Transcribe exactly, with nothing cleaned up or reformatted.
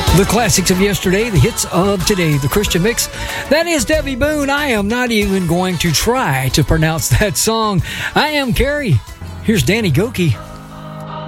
The classics of yesterday, the hits of today, the Christian mix. That is Debbie Boone. I am not even going to try to pronounce that song. I am Carrie. Here's Danny Gokey.